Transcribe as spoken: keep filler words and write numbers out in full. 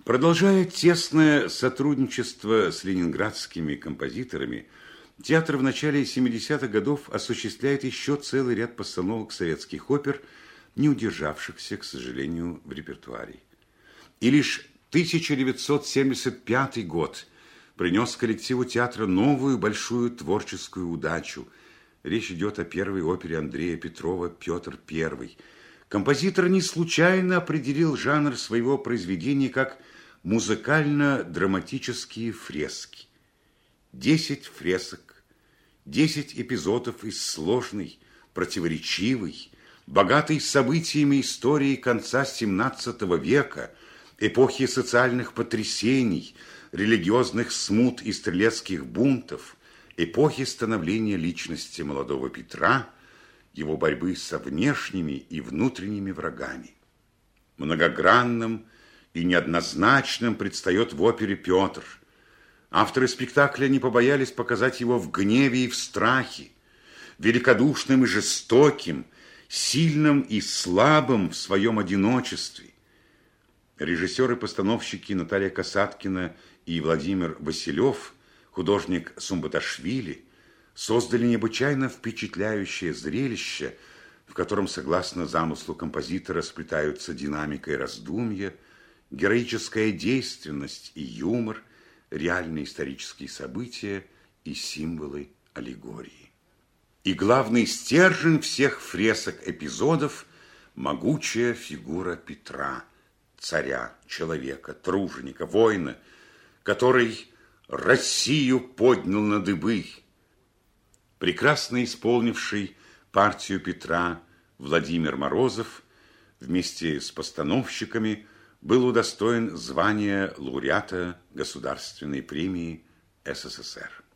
Продолжая тесное сотрудничество с ленинградскими композиторами, театр в начале семидесятых годов осуществляет еще целый ряд постановок советских опер, не удержавшихся, к сожалению, в репертуаре. И лишь тысяча девятьсот семьдесят пятый год принес коллективу театра новую большую творческую удачу. Речь идет о первой опере Андрея Петрова «Петр Первый». Композитор не случайно определил жанр своего произведения как музыкально-драматические фрески. Десять фресок, десять эпизодов из сложной, противоречивой, богатой событиями истории конца семнадцатого века, эпохи социальных потрясений, религиозных смут и стрелецких бунтов, эпохи становления личности молодого Петра, его борьбы со внешними и внутренними врагами. Многогранным и неоднозначным предстает в опере «Петр». Авторы спектакля не побоялись показать его в гневе и в страхе, великодушным и жестоким, сильным и слабым в своем одиночестве. Режиссеры-постановщики Наталья Касаткина и Владимир Василев, художник Сумбаташвили, создали необычайно впечатляющее зрелище, в котором, согласно замыслу композитора, сплетаются динамика и раздумья, героическая действенность и юмор, реальные исторические события и символы аллегории. И главный стержень всех фресок эпизодов – могучая фигура Петра, царя, человека, труженика, воина, который Россию поднял на дыбы. Прекрасно исполнивший партию Петра Владимир Морозов вместе с постановщиками был удостоен звания лауреата Государственной премии СССР.